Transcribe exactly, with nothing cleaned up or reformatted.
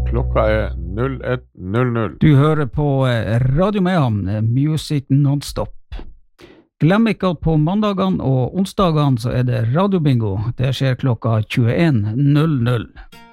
Klokka er null ett null null. Du hører på Radio Mehamn, Music Non-Stop. Glem ikke at på mandagene og onsdagene så er det radiobingo. Det skjer klokka tjueen null null.